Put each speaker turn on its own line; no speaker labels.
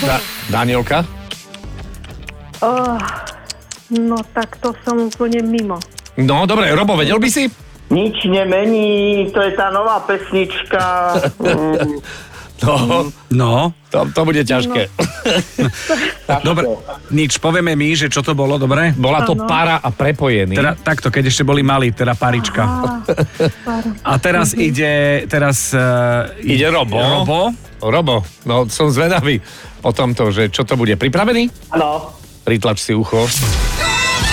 Danielka?
No tak to som úplne mimo.
No, dobre, Robo, vedel by si?
Nič nemení, to je tá nová pesnička.
No.
To bude ťažké.
Dobre, nič, povieme my, že čo to bolo, dobre?
Bola to para a prepojený.
Teda takto, keď ešte boli malí, teda parička. A teraz ide Robo.
Robo, no som zvedavý o tomto, že čo to bude. Pripravený?
Áno.
Pritlač si ucho.